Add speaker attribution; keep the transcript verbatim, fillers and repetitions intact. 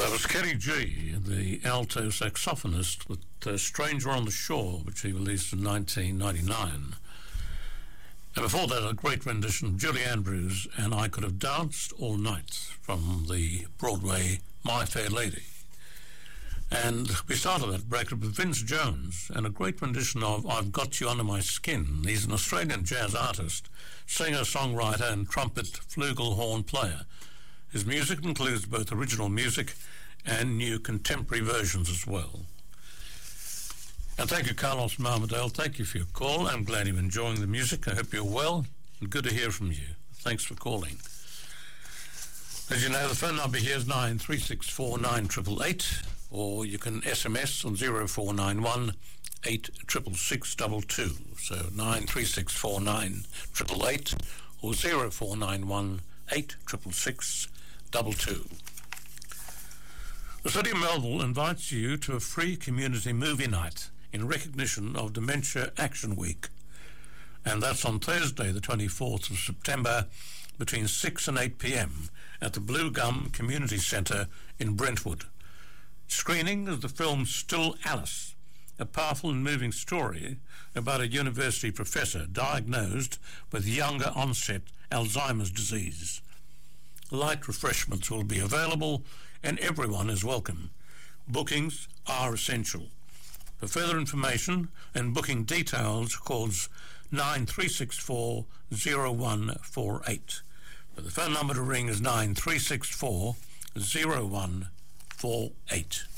Speaker 1: That was Kenny G, the alto saxophonist with uh, Stranger on the Shore, which he released in nineteen ninety-nine. And before that, a great rendition of Julie Andrews and I Could Have Danced All Night from the Broadway My Fair Lady. And we started that bracket with Vince Jones and a great rendition of I've Got You Under My Skin. He's an Australian jazz artist, singer, songwriter and trumpet flugelhorn player. His music includes both original music and new contemporary versions as well. And thank you, Carlos Marmadale. Thank you for your call. I'm glad you're enjoying the music. I hope you're well and good to hear from you. Thanks for calling. As you know, the phone number here is nine three six four nine eight eight eight, or you can S M S on zero four nine one eight six six six two two. So nine three six four nine eight eight eight or zero four nine one eight six six six two two. The City of Melville invites you to a free community movie night in recognition of Dementia Action Week. And that's on Thursday, the twenty-fourth of September, between six and eight p.m. at the Blue Gum Community Centre in Brentwood. Screening of the film Still Alice, a powerful and moving story about a university professor diagnosed with younger onset Alzheimer's disease. Light refreshments will be available and everyone is welcome. Bookings are essential. For further information and booking details, call nine three six four zero one four eight. But the phone number to ring is nine three six four zero one four eight.